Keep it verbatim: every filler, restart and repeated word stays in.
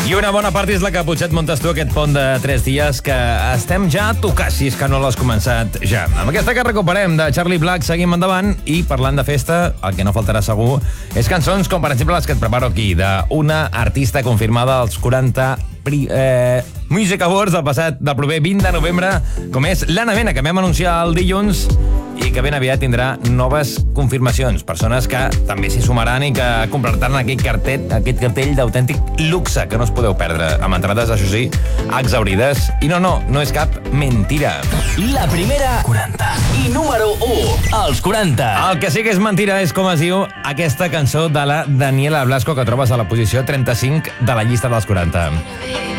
I una bona part és la que potser et muntes tu aquest pont de tres dies que estem ja a tocar, si és que no l'has començat ja. Amb aquesta que recuperem de Charlie Black seguim endavant i parlant de festa, el que no faltarà segur és cançons com per exemple les que et preparo aquí, d'una artista confirmada als quaranta eh, Music Awards del passat, del proper vint de novembre, com és l'Anna Mena, que vam anunciar el dilluns i que ben aviat tindrà noves confirmacions. Persones que també s'hi sumaran i que completaran aquest cartell, aquest cartell d'autèntic luxe que no us podeu perdre. Amb entrades, això sí, exaurides. I no, no, no és cap mentira. La primera quaranta i número u als quaranta. El que sí que és mentira és com es diu aquesta cançó de la Daniela Blasco que trobes a la posició trenta-cinc de la llista dels quaranta.